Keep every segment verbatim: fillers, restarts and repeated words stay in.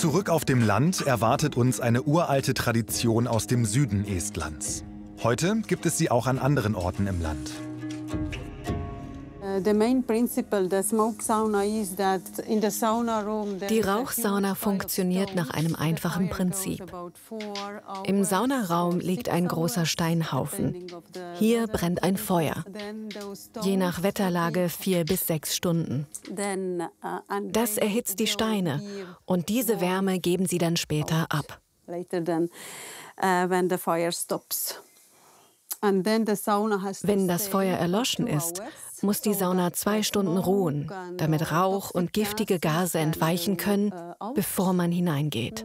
Zurück auf dem Land erwartet uns eine uralte Tradition aus dem Süden Estlands. Heute gibt es sie auch an anderen Orten im Land. Die Rauchsauna funktioniert nach einem einfachen Prinzip. Im Saunaraum liegt ein großer Steinhaufen. Hier brennt ein Feuer. Je nach Wetterlage vier bis sechs Stunden. Das erhitzt die Steine und diese Wärme geben sie dann später ab. Wenn das Feuer erloschen ist, muss die Sauna zwei Stunden ruhen, damit Rauch und giftige Gase entweichen können, bevor man hineingeht.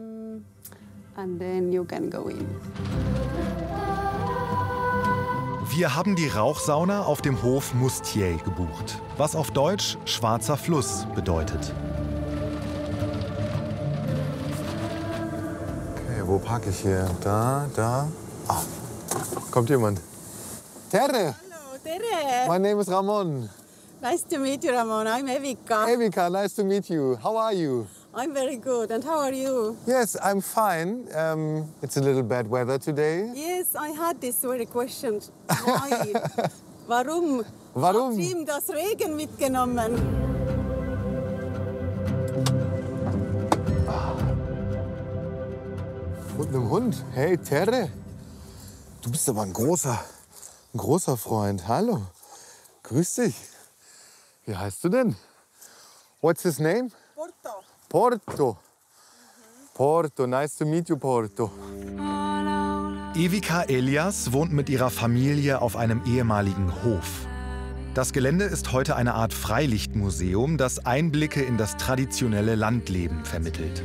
Wir haben die Rauchsauna auf dem Hof Mustier gebucht, was auf Deutsch Schwarzer Fluss bedeutet. Okay, wo parke ich hier? Da, da. Ah, kommt jemand. Terre! Tere. My name is Ramon. Nice to meet you, Ramon. I'm Evika. Evika, nice to meet you. How are you? I'm very good. And how are you? Yes, I'm fine. Um, it's a little bad weather today. Yes, I had this very question. Why? Warum? Warum? Hat ihm das Regen mitgenommen? Und einem Hund. Hey, Terre. Du bist aber ein großer, ein großer Freund. Hallo. Grüß dich. Wie heißt du denn? What's his name? Porto. Porto. Porto. Nice to meet you, Porto. Evika Elias wohnt mit ihrer Familie auf einem ehemaligen Hof. Das Gelände ist heute eine Art Freilichtmuseum, das Einblicke in das traditionelle Landleben vermittelt.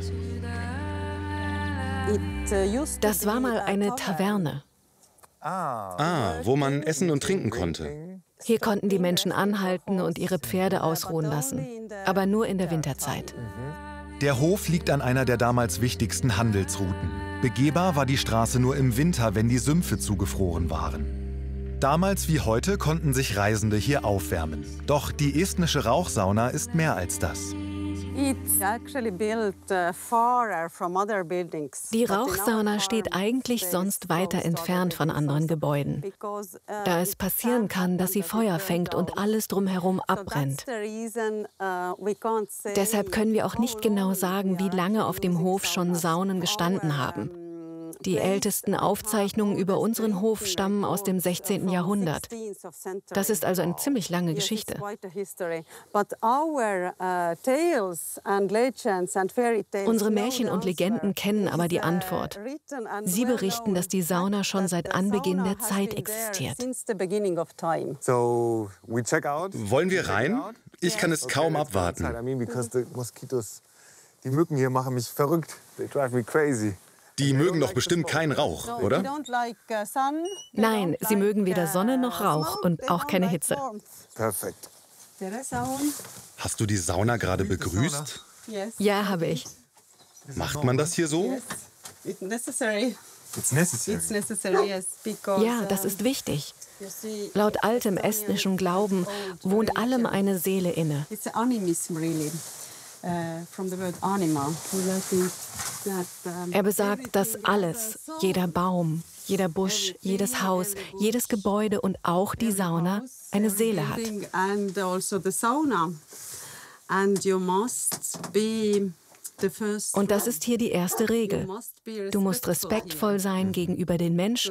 Das war mal eine Taverne. Ah, wo man essen und trinken konnte. Hier konnten die Menschen anhalten und ihre Pferde ausruhen lassen, aber nur in der Winterzeit. Der Hof liegt an einer der damals wichtigsten Handelsrouten. Begehbar war die Straße nur im Winter, wenn die Sümpfe zugefroren waren. Damals wie heute konnten sich Reisende hier aufwärmen. Doch die estnische Rauchsauna ist mehr als das. Die Rauchsauna steht eigentlich sonst weiter entfernt von anderen Gebäuden, da es passieren kann, dass sie Feuer fängt und alles drumherum abbrennt. Deshalb können wir auch nicht genau sagen, wie lange auf dem Hof schon Saunen gestanden haben. Die ältesten Aufzeichnungen über unseren Hof stammen aus dem sechzehnten Jahrhundert. Das ist also eine ziemlich lange Geschichte. Unsere Märchen und Legenden kennen aber die Antwort. Sie berichten, dass die Sauna schon seit Anbeginn der Zeit existiert. Wollen wir rein? Ich kann es kaum abwarten. Die Mücken hier machen mich verrückt. They drive me crazy. Die mögen doch bestimmt keinen Rauch, oder? Nein, sie mögen weder Sonne noch Rauch und auch keine Hitze. Perfekt. Hast du die Sauna gerade begrüßt? Ja, habe ich. Macht man das hier so? Ja, das ist wichtig. Laut altem estnischen Glauben wohnt allem eine Seele inne. Er besagt, dass alles, jeder Baum, jeder Busch, jedes Haus, jedes Gebäude und auch die Sauna eine Seele hat. Und das ist hier die erste Regel. Du musst respektvoll sein gegenüber den Menschen